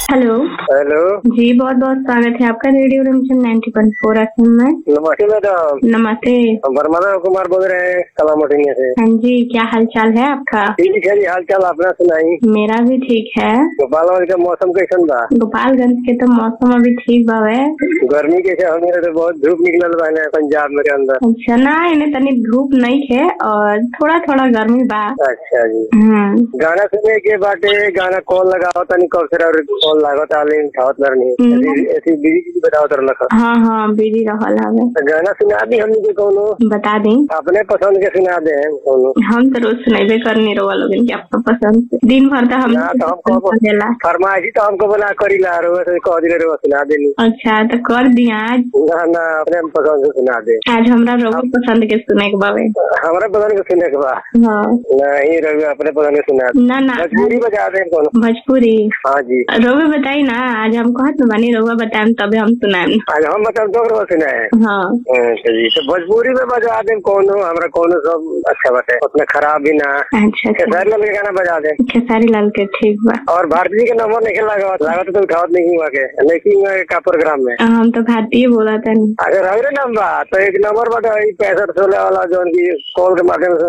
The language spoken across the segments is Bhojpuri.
हेलो। हेलो जी बहुत बहुत स्वागत है आपका रेडियो रिमझिम 90.4 FM में। नमस्ते मैडम। नमस्ते। बरमाना कुमार बोल रहे हैं कलामोटिया से। हाँ जी, क्या हाल चाल है आपका? ठीक है जी, हाल चाल अपना सुनाई। मेरा भी ठीक है। गोपालगंज का मौसम कैसन बा? गोपालगंज के तो मौसम अभी ठीक बावे। गर्मी कैसे हमें तो बहुत धूप निकलल बा ना पंजाब में के अंदर। अच्छा ना, इन्हें तनी धूप नहीं है और थोड़ा थोड़ा गर्मी बा। अच्छा जी। गाना सुने के बाटे गाना कॉल लगाओ तनी कब से कॉल लागत आले उठावत नहीं ऐसी बिजी बताओ तर लखा। हाँ बिजी रहल हवे। गाना सुना दी हमनी के कोनो बता दी अपने पसंद के सुना दे कोनो। हम तो रोज सुनेबे करनी रहो लोगन के अपना पसंद से दिन भर तो हम देला फरमाइशी तो हमको बना करी ला रहे कह दिले रे सुना देनी। अच्छा तो कर दी आज। ना अपने पसंद से सुना दे। आज हमरा रोबो पसंद के सुने के बावे। हमारा पसंद के सुने के बा। हाँ नहीं रवि अपने पसंद के सुना दे। ना भोजपुरी बजा दे कोनो। भोजपुरी हाँ जी। रोबे बताई ना, आज हम कहत न बानी रोबा बताएम तबे हम सुनाएम। आज हम बताएम तो रोबा सुनाए। हाँ अच्छा जी, तो भोजपुरी में बजा दे कोनो, हमरा कोनो सब अच्छा बाटे उतना खराब भी ना। अच्छा खेसारी लाल के गाना बजा दे। खेसारी लाल के ठीक बा। और भारती के नंबर नहीं लागत तो उठावत नहीं हुआ के लेकिन का प्रोग्राम में हम तो भारतीय बोला था। अगर रहे नंबर तो एक नंबर बता 6516 वाला जो कॉल के माध्यम से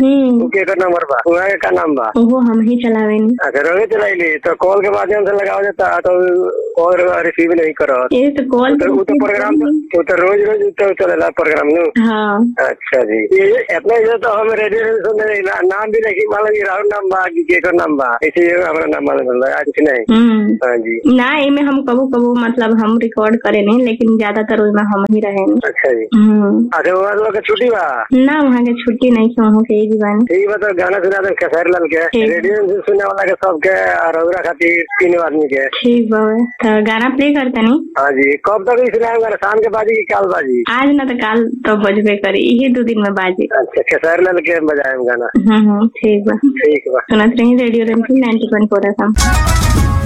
तो नंबर बा का नाम बा वो हम ही चलावे। अच्छा रहे चलाइली तो कॉल के माध्यम से लगाओ जाता तो कॉल रिसीव नहीं करो। ये तो कॉल तो प्रोग्राम तो रोज चलेला प्रोग्राम नु। हाँ अच्छा जी, ये इतना तो हम रेडियो सुनने नाम भी नहीं मालूम राहुल नाम बा के नाम बा इसी हमारा नाम मालूम आज नहीं। हाँ जी ना इमे हम कबू मतलब हम रिकॉर्ड करे नहीं लेकिन ज्यादातर उसमें हम ही रहे। अच्छा जी। अच्छा वहाँ लोग का छुट्टी बा ना, वहाँ के छुट्टी नहीं क्यों हो के जीवन। ठीक बता गाना सुना दे खेसारी लाल के रेडियो सुनने वाला के सबके और खातिर 3 आदमी के। ठीक बा तो गाना प्ले करते नहीं। हाँ जी, कब तक सुनाएंगे? शाम के बाजी की काल बाजी? आज ना तो काल तो बजबे करी, यही 2 दिन में बाजी। अच्छा खेसारी लाल के बजाए गाना। ठीक बा। सुनत रही रेडियो रिमझिम 90.4 FM।